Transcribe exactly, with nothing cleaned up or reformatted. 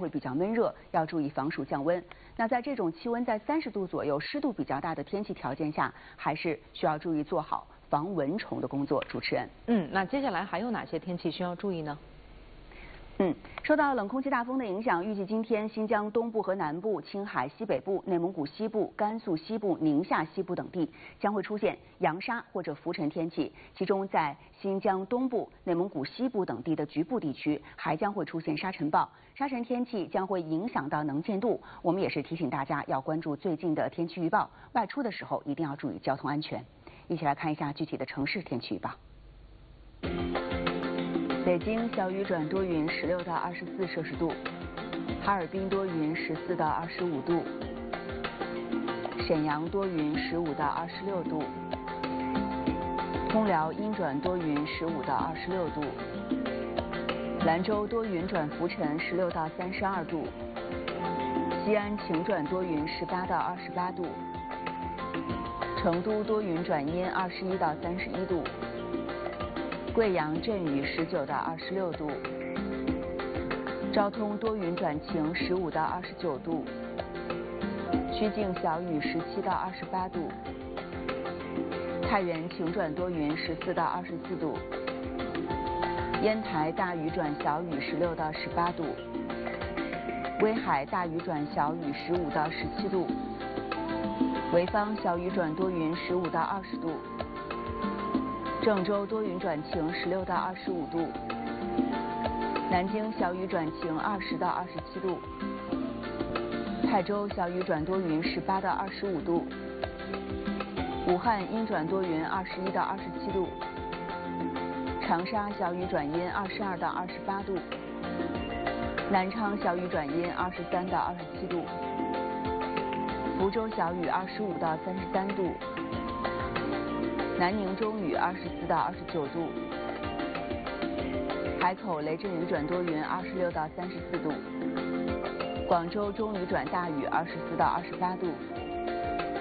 会比较闷热，要注意防暑降温。那在这种气温在三十度左右、湿度比较大的天气条件下，还是需要注意做好防蚊虫的工作。主持人， 嗯，那接下来还有哪些天气需要注意呢？ 嗯，受到冷空气大风的影响，预计今天新疆东部和南部、青海西北部、内蒙古西部、甘肃西部、宁夏西部等地将会出现扬沙或者浮尘天气，其中在新疆东部、内蒙古西部等地的局部地区还将会出现沙尘暴。沙尘天气将会影响到能见度，我们也是提醒大家要关注最近的天气预报，外出的时候一定要注意交通安全。一起来看一下具体的城市天气预报。北京小雨转多云，十六到二十四摄氏度；哈尔滨多云，十四到二十五度；沈阳多云，十五到二十六度；通辽阴转多云，十五到二十六度；兰州多云转浮尘，十六到三十二度；西安晴转多云，十八到二十八度；成都多云转阴，二十一到三十一度。贵阳阵雨，十九到二十六度；昭通多云转晴，十五到二十九度；曲靖小雨，十七到二十八度；太原晴转多云，十四到二十四度；烟台大雨转小雨，十六到十八度；威海大雨转小雨，十五到十七度；潍坊小雨转多云，十五到二十度；郑州多云转晴，十六到二十五度；南京小雨转晴，二十到二十七度；泰州小雨转多云，十八到二十五度；武汉阴转多云，二十一到二十七度；长沙小雨转阴，二十二到二十八度；南昌小雨转阴，二十三到二十七度；福州小雨，二十五到三十三度；南宁中雨，二十四到二十九度；海口雷阵雨转多云，二十六到三十四度；广州中雨转大雨，二十四到二十八度；